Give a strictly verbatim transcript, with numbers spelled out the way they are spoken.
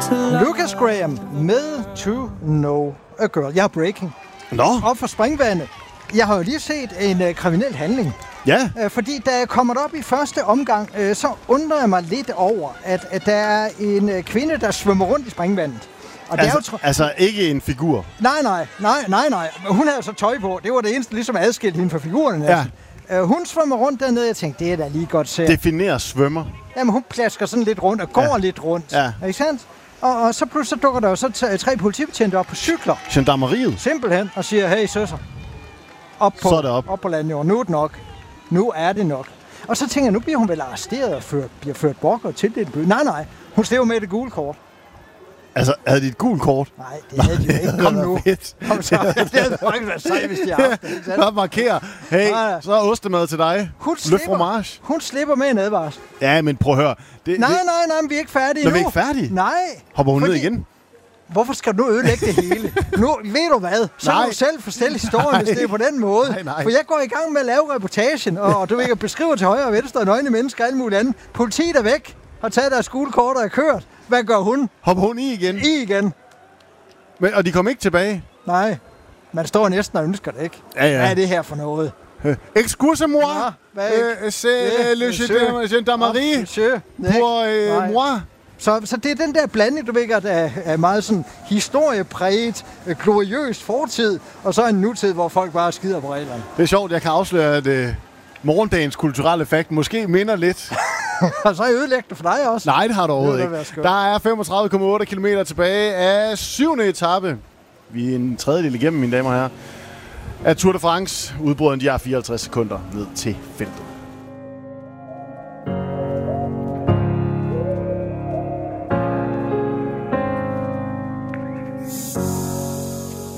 Lucas Graham med To Know a Girl. Jeg har breaking. Nå. Op for springvandet. Jeg har jo lige set en uh, kriminel handling. Ja. Uh, fordi da jeg kommer op i første omgang, uh, så undrer jeg mig lidt over, at, at der er en uh, kvinde, der svømmer rundt i springvandet. Og Altså, det er jo tr- altså ikke en figur. nej, nej, nej, nej, nej. Men hun havde så tøj på. Det var det eneste, ligesom adskilt hende fra figurerne. Ja. Uh, hun svømmer rundt dernede, jeg tænkte, det er da lige godt set. Definerer svømmer. Jamen, hun plasker sådan lidt rundt og går Ja. lidt rundt. Ja. Ikke sandt? Og, og så pludselig så dukker der jo så t- tre politibetjente op på cykler. Gendarmeriet. Simpelthen. Og siger, hey søster, op på, Så er det op. op på landjorden. Nu er det nok. Nu er det nok. Og så tænker jeg, nu bliver hun vel arresteret og ført, bliver ført bort og tildelt en bøde. Nej, nej. Hun slipper med det gule kort. Altså, havde de et gult kort? Nej, det havde de jo ikke. Kom nu. Fedt. Kom så. Det havde faktisk været sejt, hvis de havde haft det. Ikke sandt? Godt markere. Hey, Nej. så er ostemad til dig. Hun Le slipper, fromage. hun slipper med en advarsel. Ja, men prøv at høre. Det, Nej, det, nej, nej, men vi er ikke færdige Nå, nu. vi er ikke færdige? Nej. Hopper hun fordi- ned igen? Hvorfor skal du nu ødelægge det hele? Nu, ved du hvad? Så Nej. må du selv fortælle historien, hvis det er på den måde. Nej, nej. For jeg går i gang med at lave reportagen, og, og du ved, jeg beskriver til højre og venstre, nøgne mennesker og alt muligt andet. Politiet er væk, har taget deres skolekort og er kørt. Hvad gør hun? Hopper hun i igen? I igen. Men, og de kom ikke tilbage? Nej, man står næsten og ønsker det, ikke? Ja, ja. Hvad er det her for noget? Excusez-moi. Ja, hvad Euh, C'est le monsieur. gendarmerie Monsieur. pour euh, Nej. moi. Så, så det er den der blanding, du ved, at er, er meget sådan historiepræget, øh, gloriøst fortid, og så en nutid, hvor folk bare skider på reglerne. Det er sjovt, jeg kan afsløre, at øh, morgendagens kulturelle fakt måske minder lidt. Og så er jeg ødelægget det for dig også. Nej, det har du overhovedet Det ikke. ville være skønt. Der er femogtredive komma otte kilometer tilbage af syvende etape. Vi er en tredjedel igennem, mine damer og herrer. Af Tour de France. Udbryderen, de har fireoghalvtreds sekunder ned til feltet.